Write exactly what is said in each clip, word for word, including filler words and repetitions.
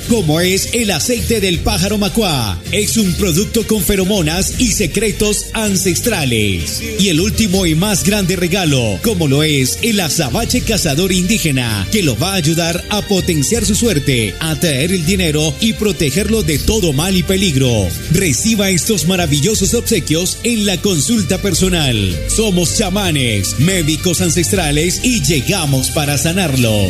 como es el aceite del pájaro macuá. Es un producto con feromonas y secretos ancestrales. Y el último y más grande regalo, como lo es el azabache cazador indígena, que lo va a ayudar a potenciar su suerte, atraer el dinero y protegerlo de todo mal y peligro. Reciba estos maravillosos obsequios en la consulta personal. Somos chamanes, médicos ancestrales y llegamos para sanarlos.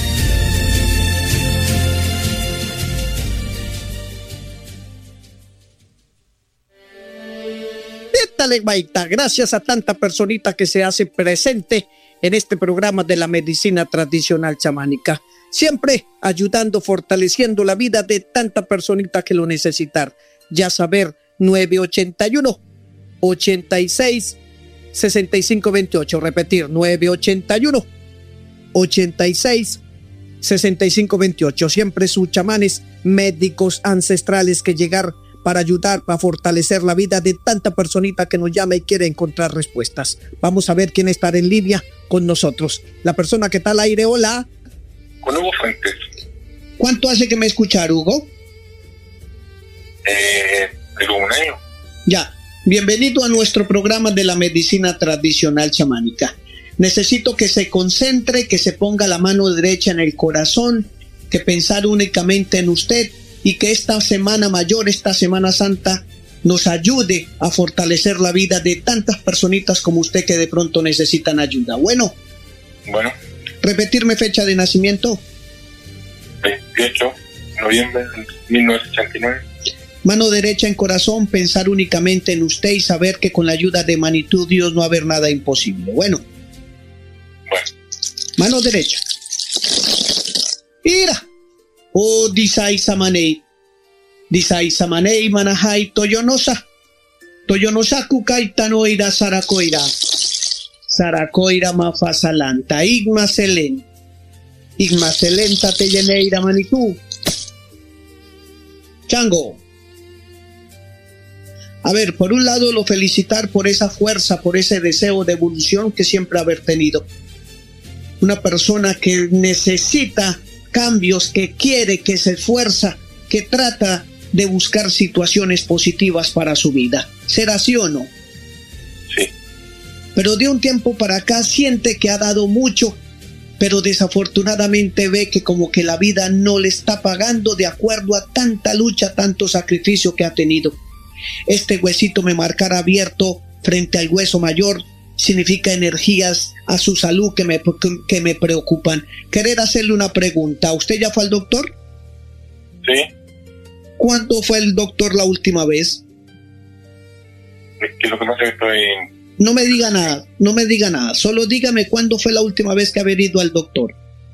Dale, Maita, gracias a tanta personita que se hace presente en este programa de la medicina tradicional chamánica, siempre ayudando, fortaleciendo la vida de tanta personita que lo necesitar. Ya saber, nueve ochenta y uno, ochenta y seis, sesenta y cinco veintiocho, repetir, nueve ochenta y uno, ochenta y seis, sesenta y cinco veintiocho, siempre sus chamanes médicos ancestrales que llegar para ayudar, para fortalecer la vida de tanta personita que nos llama y quiere encontrar respuestas. Vamos a ver quién está en línea con nosotros. La persona que está al aire, hola. Con Hugo Fuentes. ¿Cuánto hace que me escuchar, Hugo? Eh, digo, un año. Ya, bienvenido a nuestro programa de la medicina tradicional chamánica. Necesito que se concentre, que se ponga la mano derecha en el corazón, que pensar únicamente en usted, y que esta semana mayor, esta Semana Santa, nos ayude a fortalecer la vida de tantas personitas como usted que de pronto necesitan ayuda. Bueno. Bueno. ¿Repetirme fecha de nacimiento? veintiocho de noviembre de mil novecientos ochenta y nueve. Mano derecha en corazón, pensar únicamente en usted y saber que con la ayuda de Manitou Dios no va a haber nada imposible. Bueno. Bueno. Mano derecha. Mira. O disai samanei, disai samanei manahai toyonosa, toyonosa kukaita noira saracoira, saracoira mafasalanta, igma selen, igma selenta telleneira Manitou. Chango. A ver, por un lado lo felicitar por esa fuerza, por ese deseo de evolución que siempre haber tenido. Una persona que necesita cambios, que quiere, que se esfuerza, que trata de buscar situaciones positivas para su vida. ¿Será así o no? Sí. Pero de un tiempo para acá siente que ha dado mucho, pero desafortunadamente ve que como que la vida no le está pagando de acuerdo a tanta lucha, tanto sacrificio que ha tenido. Este huesito me marcará abierto frente al hueso mayor significa energías a su salud que me, que me preocupan. Querer hacerle una pregunta. ¿Usted ya fue al doctor? Sí. ¿Cuándo fue el doctor la última vez? ¿Qué es lo que pasa? Que estoy... No me diga nada, no me diga nada. Solo dígame cuándo fue la última vez que haber ido al doctor.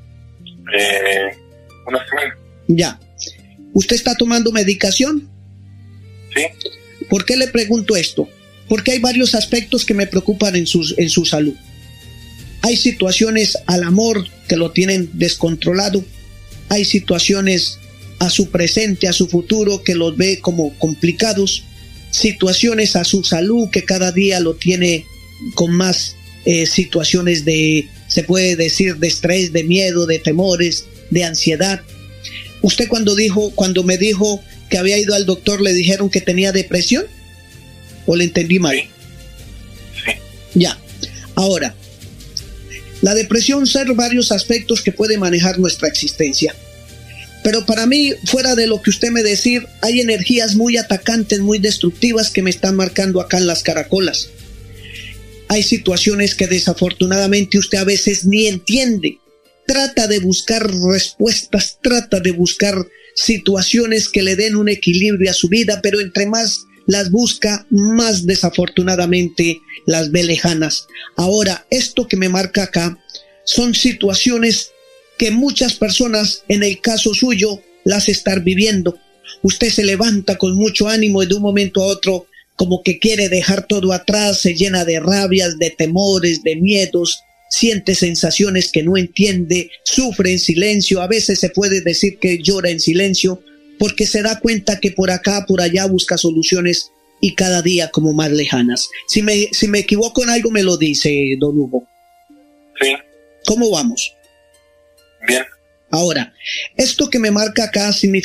Eh, una semana. Ya. ¿Usted está tomando medicación? Sí. ¿Por qué le pregunto esto? Porque hay varios aspectos que me preocupan en su, en su salud. Hay situaciones al amor que lo tienen descontrolado. Hay situaciones a su presente, a su futuro que los ve como complicados. Situaciones a su salud que cada día lo tiene con más eh, situaciones de, se puede decir, de estrés, de miedo, de temores, de ansiedad. Usted cuando dijo, cuando me dijo que había ido al doctor, ¿le dijeron que tenía depresión? ¿O le entendí mal? Sí. Sí. Ya. Ahora, la depresión son varios aspectos que puede manejar nuestra existencia. Pero para mí, fuera de lo que usted me decir, hay energías muy atacantes, muy destructivas que me están marcando acá en las caracolas. Hay situaciones que desafortunadamente usted a veces ni entiende. Trata de buscar respuestas, trata de buscar situaciones que le den un equilibrio a su vida, pero entre más las busca, más desafortunadamente las ve lejanas. Ahora, esto que me marca acá son situaciones que muchas personas, en el caso suyo, las están viviendo. Usted se levanta con mucho ánimo y de un momento a otro como que quiere dejar todo atrás, se llena de rabias, de temores, de miedos, siente sensaciones que no entiende, sufre en silencio, a veces se puede decir que llora en silencio, porque se da cuenta que por acá, por allá busca soluciones y cada día como más lejanas. Si me, si me equivoco en algo me lo dice, don Hugo. Sí. ¿Cómo vamos? Bien. Ahora, esto que me marca acá significa